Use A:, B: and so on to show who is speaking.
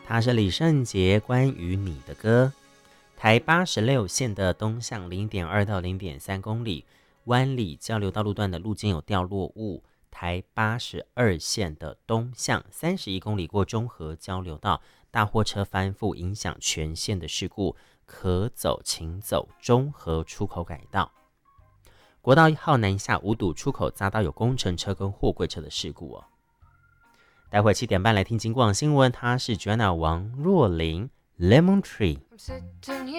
A: 它是李圣杰关于你的歌。台86线的东向 0.2 到 0.3 公里，湾里交流道路段的路径有掉落物。台82线的东向31公里过中和交流道，大货车翻覆影响全线的事故，可走请走中和出口改道。国道1号南下五堵出口匝道有工程车跟货柜车的事故哦。待会7点半来听金广新闻，他是 Joanna 王若琳 Lemon Tree。